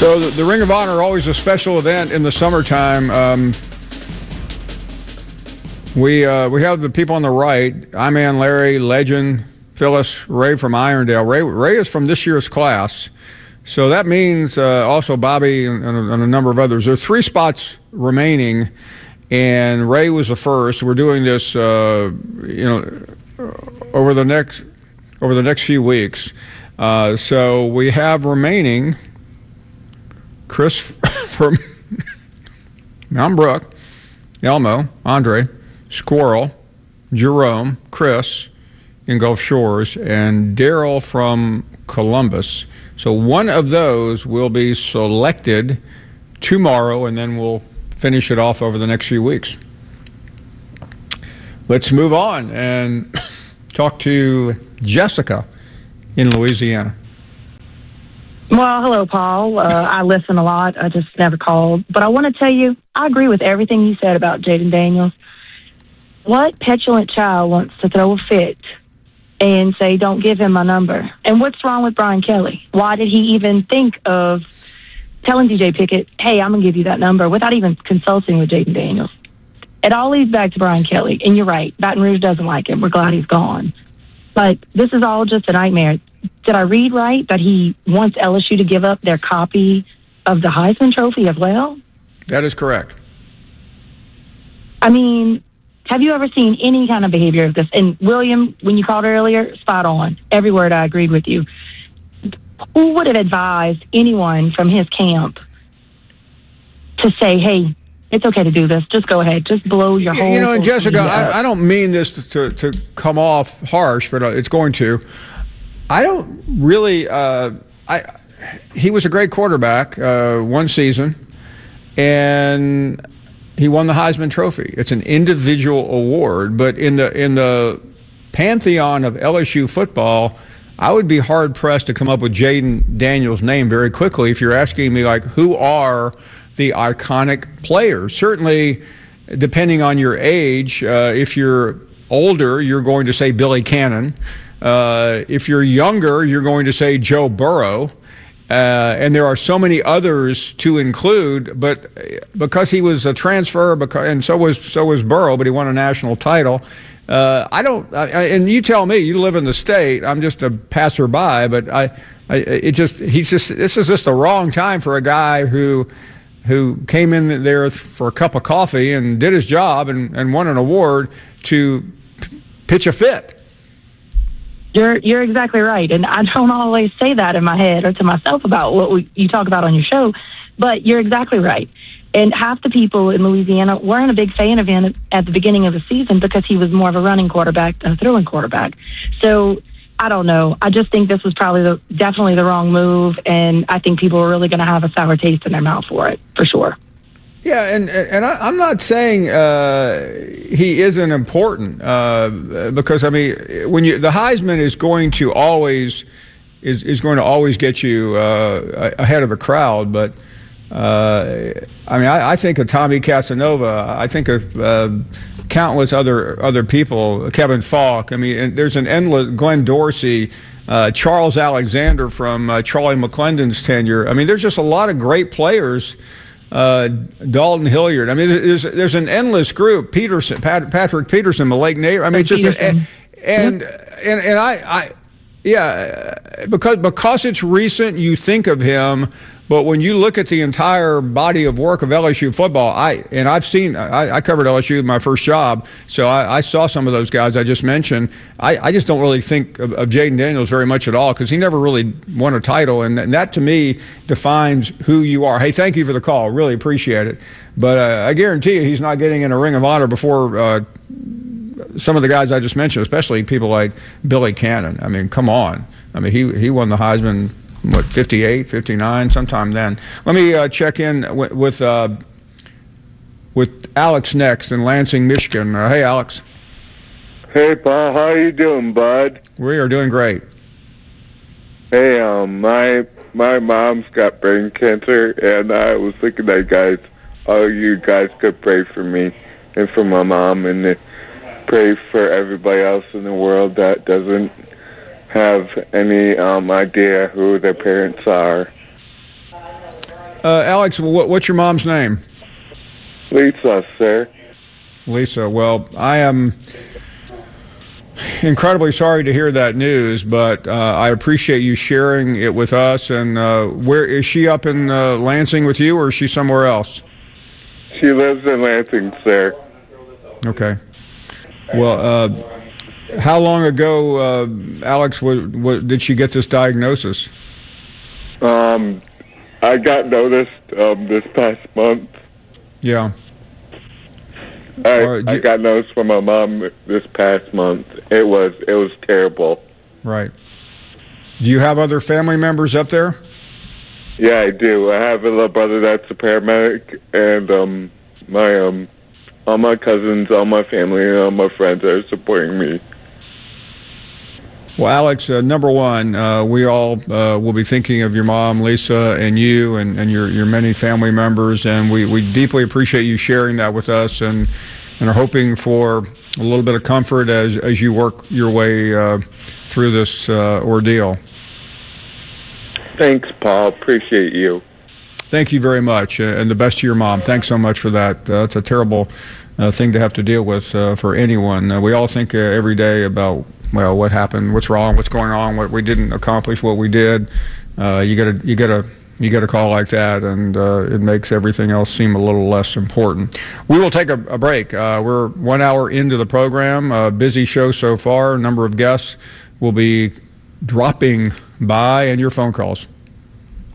So the Ring of Honor always a special event in the summertime. We have the people on the right: I-Man Larry, Legend, Phyllis, Ray from Irondale. Ray is from this year's class, so that means also Bobby and a number of others. There are 3 spots remaining, and Ray was the first. We're doing this, over the next few weeks. So we have remaining Chris from Mountain Brook, Elmo, Andre, Squirrel, Jerome, Chris in Gulf Shores, and Daryl from Columbus. So one of those will be selected tomorrow, and then we'll finish it off over the next few weeks. Let's move on and talk to Jessica in Louisiana. Well, hello, Paul. I listen a lot. I just never called. But I want to tell you, I agree with everything you said about Jayden Daniels. What petulant child wants to throw a fit and say, don't give him my number? And what's wrong with Brian Kelly? Why did he even think of telling DJ Pickett, hey, I'm going to give you that number, without even consulting with Jayden Daniels? It all leads back to Brian Kelly. And you're right, Baton Rouge doesn't like him. We're glad he's gone. But this is all just a nightmare. Did I read right that he wants LSU to give up their copy of the Heisman Trophy as well? That is correct. I mean, have you ever seen any kind of behavior of this? And William, when you called earlier, spot on. Every word I agreed with you. Who would have advised anyone from his camp to say, hey, it's okay to do this. Just go ahead. Just blow your whole... And Jessica, I don't mean this to come off harsh, but it's going to. I don't really... he was a great quarterback one season, and he won the Heisman Trophy. It's an individual award, but in the pantheon of LSU football, I would be hard-pressed to come up with Jayden Daniels' name very quickly if you're asking me, like, who are the iconic players. Certainly, depending on your age, if you're older, you're going to say Billy Cannon. If you're younger, you're going to say Joe Burrow. And there are so many others to include, but because he was a transfer, and so was Burrow, but he won a national title. And you tell me, you live in the state. I'm just a passerby, but this is just the wrong time for a guy who came in there for a cup of coffee and did his job and won an award to pitch a fit. You're exactly right. And I don't always say that in my head or to myself about what you talk about on your show, but you're exactly right. And half the people in Louisiana weren't a big fan of him at the beginning of the season because he was more of a running quarterback than a throwing quarterback. So I don't know. I just think this was probably definitely the wrong move, and I think people are really going to have a sour taste in their mouth for it, for sure. Yeah, and I'm not saying he isn't important because I mean the Heisman is going to always get you ahead of the crowd, but I think of Tommy Casanova. I think of countless other people, Kevin Falk. I mean, and there's an endless Glenn Dorsey, Charles Alexander from Charlie McClendon's tenure. I mean, there's just a lot of great players. Dalton Hilliard. I mean, there's an endless group. Peterson, Patrick Peterson, Malik Nader. I mean, because it's recent, you think of him. But when you look at the entire body of work of LSU football, I covered LSU in my first job, so I saw some of those guys I just mentioned. I just don't really think of Jayden Daniels very much at all because he never really won a title, and that to me defines who you are. Hey, thank you for the call. Really appreciate it. But I guarantee you he's not getting in a Ring of Honor before some of the guys I just mentioned, especially people like Billy Cannon. I mean, come on. I mean, he won the Heisman, 58, 59, sometime then. Let me check in with Alex next in Lansing, Michigan. Hey, Alex. Hey, Paul. How you doing, bud? We are doing great. Hey, my mom's got brain cancer, and I was thinking that you guys could pray for me and for my mom, and pray for everybody else in the world that doesn't have any idea who their parents are. Alex, what's your mom's name? Lisa, sir. Lisa. Well, I am incredibly sorry to hear that news, but I appreciate you sharing it with us. And where is she, up in Lansing with you, or is she somewhere else? She lives in Lansing, sir. Okay. Well, how long ago, Alex, did she get this diagnosis? I got noticed this past month. Yeah. I got noticed from my mom this past month. It was terrible. Right. Do you have other family members up there? Yeah, I do. I have a little brother that's a paramedic, and all my cousins, all my family, and all my friends are supporting me. Well, Alex, number one, we all will be thinking of your mom, Lisa, and you, and your many family members, and we deeply appreciate you sharing that with us, and are hoping for a little bit of comfort as you work your way through this ordeal. Thanks, Paul. Appreciate you. Thank you very much, and the best to your mom. Thanks so much for that. It's a terrible thing to have to deal with for anyone. We all think every day about, well, what happened, what's wrong, what's going on, what we didn't accomplish, what we did. You get a call like that, and it makes everything else seem a little less important. We will take a break. We're 1 hour into the program. Busy show so far. A number of guests will be dropping by, and your phone calls.